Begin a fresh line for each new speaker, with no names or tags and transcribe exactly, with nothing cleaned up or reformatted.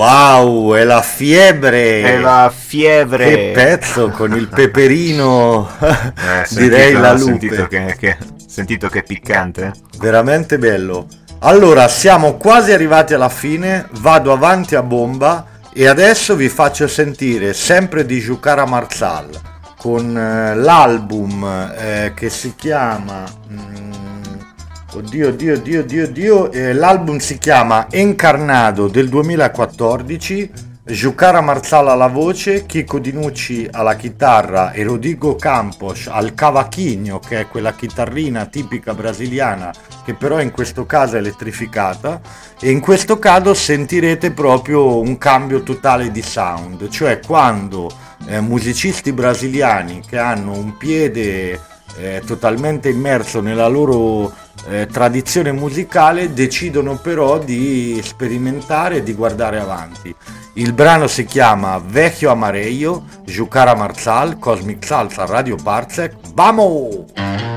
Wow, è la fiebre!
È la fiebre!
Che pezzo con il peperino!
Eh,
Direi
sentito,
la
ho
lupe.
sentito che, che, sentito che è piccante.
Veramente bello. Allora, siamo quasi arrivati alla fine, vado avanti a bomba e adesso vi faccio sentire sempre di Giucara Marzal con eh, l'album eh, che si chiama... mm, Oddio, oddio, oddio, oddio, oddio, eh, l'album si chiama Encarnado del duemilaquattordici, Giucara Marzal alla voce, Chico Dinucci alla chitarra e Rodrigo Campos al cavaquinho, che è quella chitarrina tipica brasiliana che però in questo caso è elettrificata, e in questo caso sentirete proprio un cambio totale di sound, cioè quando eh, musicisti brasiliani che hanno un piede eh, totalmente immerso nella loro eh, tradizione musicale decidono però di sperimentare e di guardare avanti. Il brano si chiama Vecchio Amarillo, Giucara Marzal, Cosmic Salsa Radio Parsec. Vamo!